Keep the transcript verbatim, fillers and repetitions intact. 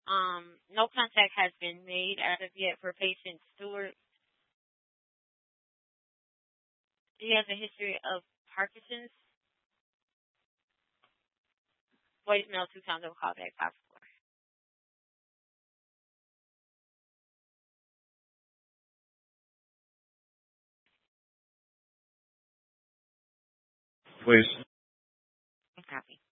Um, no contact has been made as of yet for patient Stewart. He has a history of Parkinson's. Voicemail two times. I'll call back five four. Please. Copy.